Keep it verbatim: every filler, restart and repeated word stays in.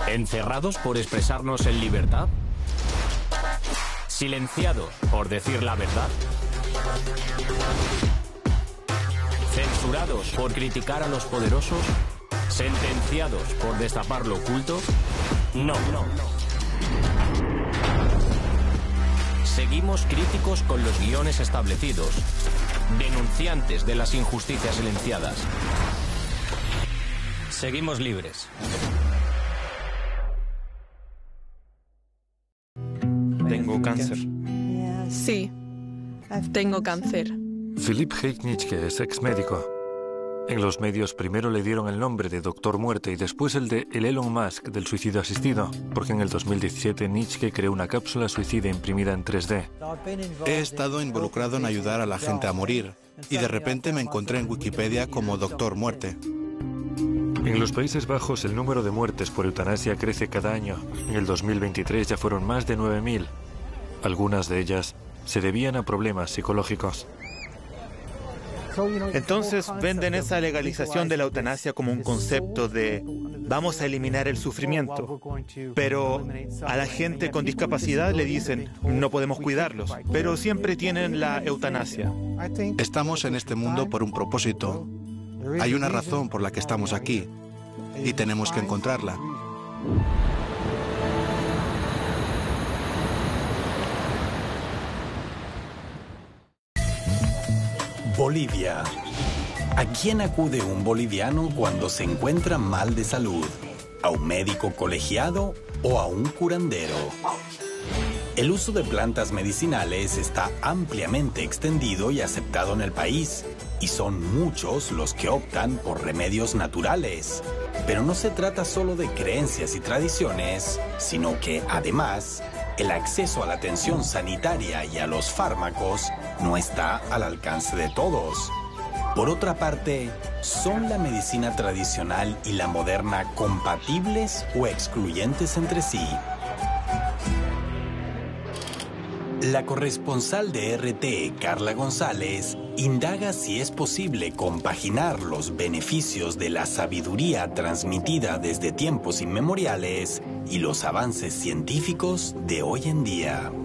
¿Encerrados por expresarnos en libertad? ¿Silenciados por decir la verdad? ¿Censurados por criticar a los poderosos? ¿Sentenciados por destapar lo oculto? No, no. Seguimos críticos con los guiones establecidos, denunciantes de las injusticias silenciadas. Seguimos libres. Tengo cáncer. Sí, tengo cáncer. Philipp Heitnitzke es ex médico. En los medios primero le dieron el nombre de Doctor Muerte y después el de el Elon Musk del suicidio asistido, porque en el dos mil diecisiete Nitschke creó una cápsula suicida imprimida en tres D. He estado involucrado en ayudar a la gente a morir y de repente me encontré en Wikipedia como Doctor Muerte. En los Países Bajos el número de muertes por eutanasia crece cada año. En el dos mil veintitrés ya fueron más de nueve mil. Algunas de ellas se debían a problemas psicológicos. Entonces venden esa legalización de la eutanasia como un concepto de vamos a eliminar el sufrimiento, pero a la gente con discapacidad le dicen no podemos cuidarlos, pero siempre tienen la eutanasia. Estamos en este mundo por un propósito. Hay una razón por la que estamos aquí y tenemos que encontrarla. Bolivia. ¿A quién acude un boliviano cuando se encuentra mal de salud? ¿A un médico colegiado o a un curandero? El uso de plantas medicinales está ampliamente extendido y aceptado en el país, y son muchos los que optan por remedios naturales. Pero no se trata solo de creencias y tradiciones, sino que, además, el acceso a la atención sanitaria y a los fármacos no está al alcance de todos. Por otra parte, ¿son la medicina tradicional y la moderna compatibles o excluyentes entre sí? La corresponsal de R T, Carla González, indaga si es posible compaginar los beneficios de la sabiduría transmitida desde tiempos inmemoriales y los avances científicos de hoy en día.